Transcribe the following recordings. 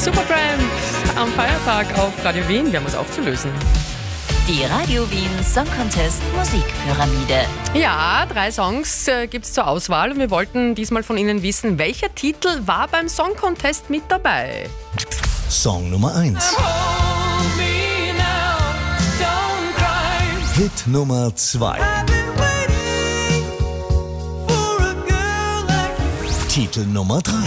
Supertramp am Feiertag auf Radio Wien. Wir haben es aufzulösen. Die Radio Wien Song Contest Musikpyramide. Ja, 3 Songs gibt es zur Auswahl und wir wollten diesmal von Ihnen wissen, welcher Titel war beim Song Contest mit dabei? Song Nummer 1. Hit Nummer 2. Titel Nummer 3.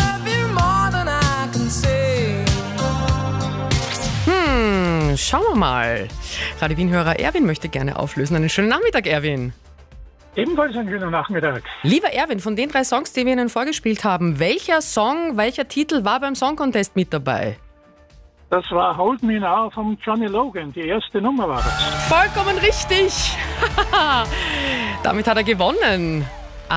Schauen wir mal. Radio Wien-Hörer Erwin möchte gerne auflösen. Einen schönen Nachmittag, Erwin. Ebenfalls einen schönen Nachmittag. Lieber Erwin, von den 3 Songs, die wir Ihnen vorgespielt haben, welcher Titel war beim Song Contest mit dabei? Das war Hold Me Now von Johnny Logan. Die erste Nummer war das. Vollkommen richtig. Damit hat er gewonnen.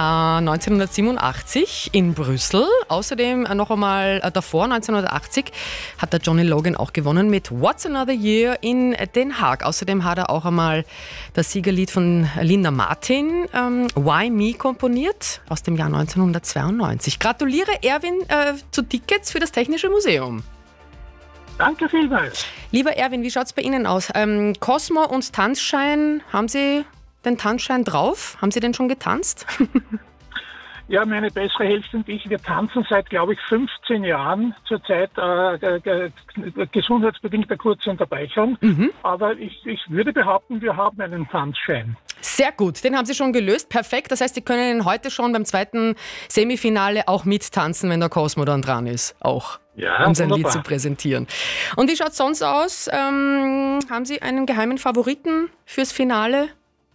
1987 in Brüssel. Außerdem noch einmal davor, 1980, hat der Johnny Logan auch gewonnen mit What's Another Year in Den Haag. Außerdem hat er auch einmal das Siegerlied von Linda Martin, Why Me, komponiert, aus dem Jahr 1992. Gratuliere, Erwin, zu Tickets für das Technische Museum. Danke vielmals. Lieber Erwin, wie schaut es bei Ihnen aus? Cosmo und Tanzschein, haben Sie den Tanzschein drauf? Haben Sie den schon getanzt? Ja, meine bessere Hälfte und ich, wir tanzen seit, glaube ich, 15 Jahren zurzeit gesundheitsbedingt eine kurze Unterbrechung. Aber ich würde behaupten, wir haben einen Tanzschein. Sehr gut, den haben Sie schon gelöst. Perfekt, das heißt, Sie können heute schon beim zweiten Semifinale auch mittanzen, wenn der Cosmo dann dran ist. Auch. Ja, um sein wunderbar. Lied zu präsentieren. Und wie schaut es sonst aus? Haben Sie einen geheimen Favoriten fürs Finale?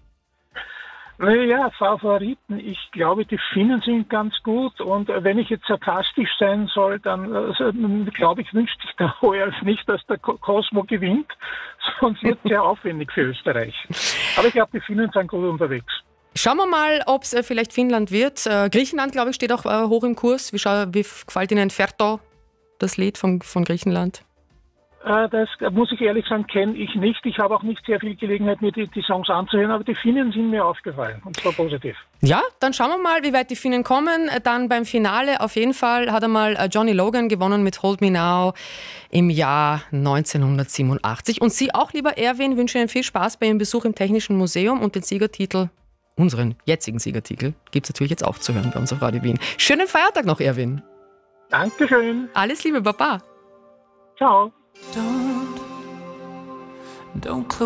Naja, Favoriten, ich glaube, die Finnen sind ganz gut. Und wenn ich jetzt sarkastisch sein soll, dann glaube ich, wünscht sich der Hoyals nicht, dass der Cosmo gewinnt. Sonst wird es sehr aufwendig für Österreich. Aber ich glaube, die Finnen sind gut unterwegs. Schauen wir mal, ob es vielleicht Finnland wird. Griechenland, glaube ich, steht auch hoch im Kurs. Wie gefällt Ihnen Ferto, das Lied von Griechenland? Das muss ich ehrlich sagen, kenne ich nicht. Ich habe auch nicht sehr viel Gelegenheit, mir die Songs anzuhören, aber die Finnen sind mir aufgefallen und zwar positiv. Ja, dann schauen wir mal, wie weit die Finnen kommen. Dann beim Finale auf jeden Fall hat einmal Johnny Logan gewonnen mit Hold Me Now im Jahr 1987. Und Sie auch, lieber Erwin, wünschen Ihnen viel Spaß bei Ihrem Besuch im Technischen Museum und den Siegertitel, unseren jetzigen Siegertitel, gibt es natürlich jetzt auch zu hören bei uns auf Radio Wien. Schönen Feiertag noch, Erwin. Dankeschön. Alles Liebe, Baba. Ciao. Don't close